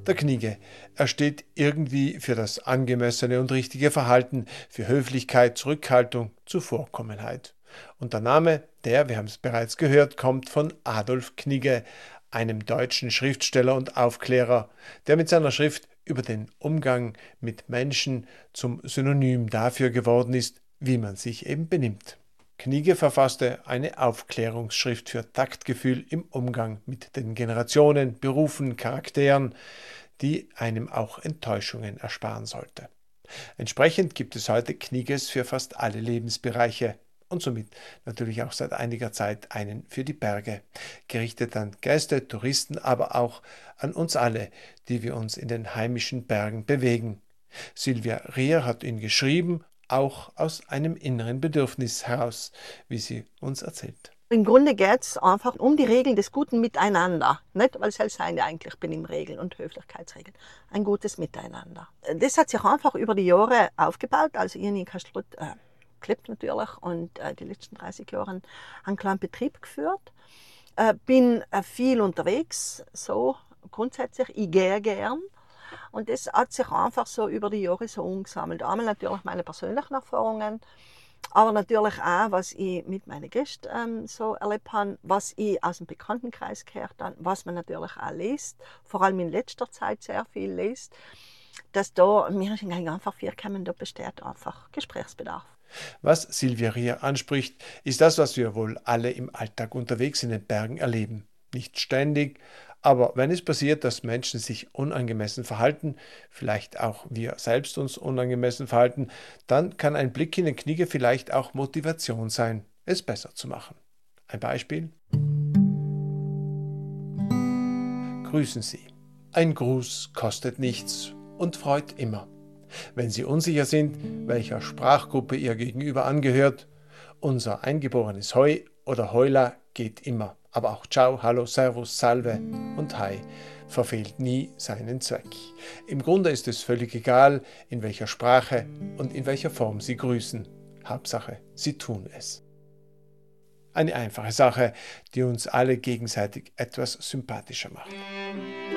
Der Knigge, er steht irgendwie für das angemessene und richtige Verhalten, für Höflichkeit, Zurückhaltung, Zuvorkommenheit. Und der Name, wir haben es bereits gehört, kommt von Adolf Knigge, einem deutschen Schriftsteller und Aufklärer, der mit seiner Schrift über den Umgang mit Menschen zum Synonym dafür geworden ist, wie man sich eben benimmt. Knigge verfasste eine Aufklärungsschrift für Taktgefühl im Umgang mit den Generationen, Berufen, Charakteren, die einem auch Enttäuschungen ersparen sollte. Entsprechend gibt es heute Knigges für fast alle Lebensbereiche und somit natürlich auch seit einiger Zeit einen für die Berge, gerichtet an Gäste, Touristen, aber auch an uns alle, die wir uns in den heimischen Bergen bewegen. Silvia Rier hat ihn geschrieben, auch aus einem inneren Bedürfnis heraus, wie sie uns erzählt. Im Grunde geht es einfach um die Regeln des guten Miteinander. Nicht? Weil es seien ja eigentlich Benimmregeln und Höflichkeitsregeln. Ein gutes Miteinander. Das hat sich einfach über die Jahre aufgebaut. Also ich in Kastrut gelebt natürlich und die letzten 30 Jahre einen kleinen Betrieb geführt. Bin viel unterwegs, so grundsätzlich. Ich gehe gern. Und das hat sich einfach so über die Jahre so umgesammelt. Einmal natürlich meine persönlichen Erfahrungen, aber natürlich auch, was ich mit meinen Gästen so erlebt habe, was ich aus dem Bekanntenkreis gehört habe, was man natürlich auch liest, vor allem in letzter Zeit sehr viel liest, dass da mir einfach viel kommen, da besteht einfach Gesprächsbedarf. Was Silvia Rier anspricht, ist das, was wir wohl alle im Alltag unterwegs in den Bergen erleben. Nicht ständig, aber wenn es passiert, dass Menschen sich unangemessen verhalten, vielleicht auch wir selbst uns unangemessen verhalten, dann kann ein Blick in den Knigge vielleicht auch Motivation sein, es besser zu machen. Ein Beispiel? Grüßen Sie. Ein Gruß kostet nichts und freut immer. Wenn Sie unsicher sind, welcher Sprachgruppe Ihr Gegenüber angehört, unser eingeborenes Heu oder Heula geht immer. Aber auch Ciao, Hallo, Servus, Salve und Hi verfehlt nie seinen Zweck. Im Grunde ist es völlig egal, in welcher Sprache und in welcher Form Sie grüßen. Hauptsache, Sie tun es. Eine einfache Sache, die uns alle gegenseitig etwas sympathischer macht.